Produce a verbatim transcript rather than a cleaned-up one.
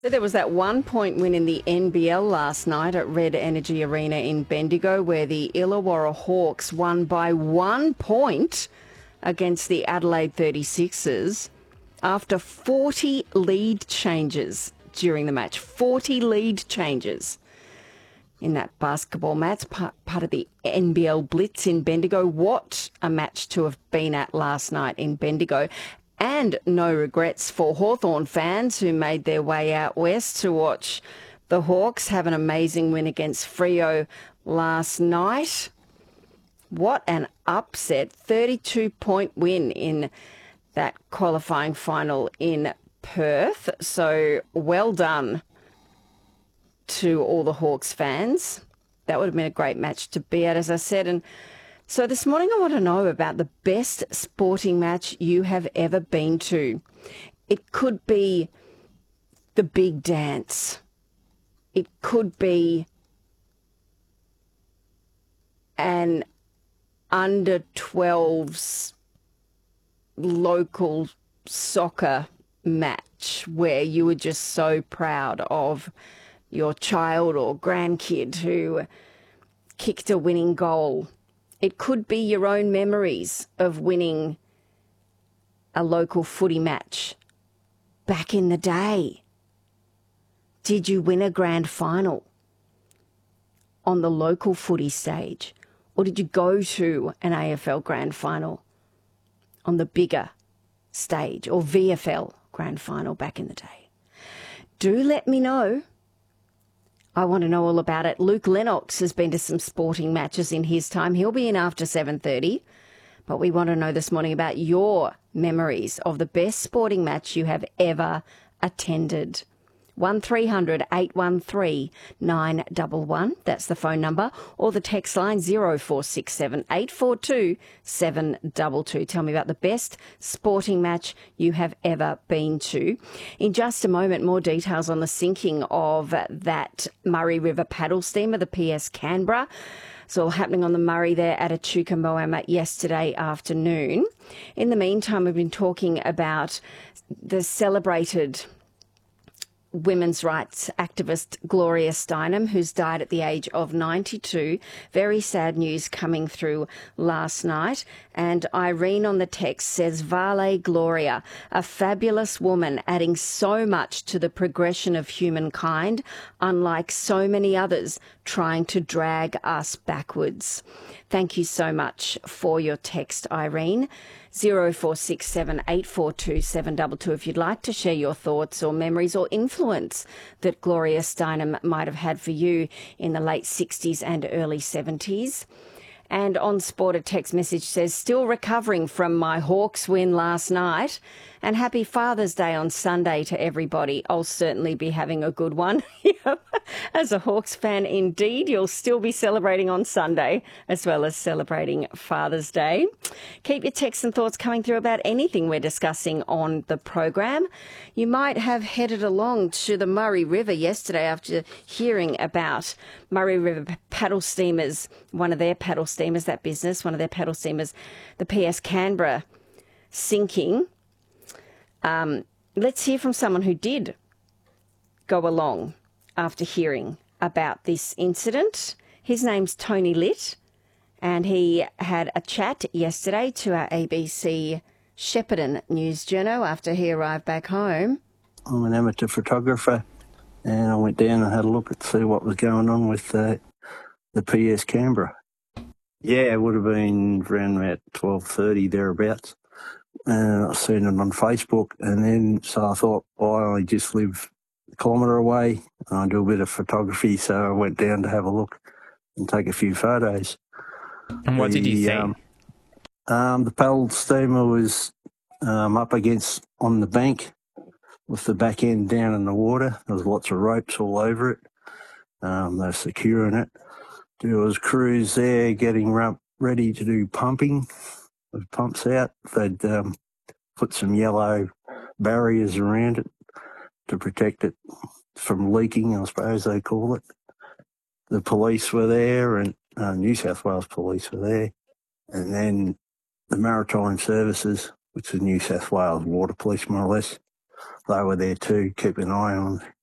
So there was that one-point win in the N B L last night at Red Energy Arena in Bendigo, where the Illawarra Hawks won by one point against the Adelaide thirty-sixers after forty lead changes during the match. forty lead changes in that basketball match, part, part of the N B L Blitz in Bendigo. What a match to have been at last night in Bendigo. And no regrets for Hawthorn fans who made their way out west to watch the Hawks have an amazing win against Freo last night. What an upset. thirty-two point win in that qualifying final in Perth. So well done to all the Hawks fans. That would have been a great match to be at, as I said. And so this morning I want to know about the best sporting match you have ever been to. It could be the big dance. It could be an under twelves local soccer match where you were just so proud of your child or grandkid who kicked a winning goal. It could be your own memories of winning a local footy match back in the day. Did you win a grand final on the local footy stage? Or did you go to an A F L grand final on the bigger stage, or V F L grand final back in the day? Do let me know. I want to know all about it. Luke Lennox has been to some sporting matches in his time. He'll be in after seven thirty. But we want to know this morning about your memories of the best sporting match you have ever attended. one three hundred eight one three nine one one. That's the phone number. Or the text line zero four six seven eight four two seven two two. Tell me about the best sporting match you have ever been to. In just a moment, more details on the sinking of that Murray River paddle steamer, the P S Canberra. It's all happening on the Murray there at Echuca Moama yesterday afternoon. In the meantime, we've been talking about the celebrated women's rights activist Gloria Steinem, who's died at the age of ninety-two. Very sad news coming through last night. And Irene on the text says, Vale Gloria, a fabulous woman, adding so much to the progression of humankind, unlike so many others trying to drag us backwards. Thank you so much for your text, Irene. zero four six seven eight four two seven two two if you'd like to share your thoughts or memories or influence that Gloria Steinem might have had for you in the late sixties and early seventies. And on Sport, a text message says, still recovering from my Hawks win last night, and happy Father's Day on Sunday to everybody. I'll certainly be having a good one. As a Hawks fan, indeed, you'll still be celebrating on Sunday as well as celebrating Father's Day. Keep your texts and thoughts coming through about anything we're discussing on the program. You might have headed along to the Murray River yesterday after hearing about Murray River paddle steamers, one of their paddle steamers, that business, one of their paddle steamers, the P S Canberra sinking. Um, let's hear from someone who did go along after hearing about this incident. His name's Tony Litt, and he had a chat yesterday to our A B C Shepparton News Journal after he arrived back home. I'm an amateur photographer, and I went down and had a look at see what was going on with uh, the P S Canberra. Yeah, it would have been around about twelve thirty, thereabouts. And I seen it on Facebook, and then so I thought, oh, I just live a kilometre away, and I do a bit of photography, so I went down to have a look and take a few photos. And what the, did you see? Um, um, the paddle steamer was um, up against on the bank with the back end down in the water. There was lots of ropes all over it. Um, they're securing it. There was crews there getting ready to do pumping. With pumps out, they'd um, put some yellow barriers around it to protect it from leaking, I suppose they call it. The police were there, and uh, New South Wales police were there. And then the Maritime Services, which is New South Wales Water Police more or less, they were there too, keeping an eye on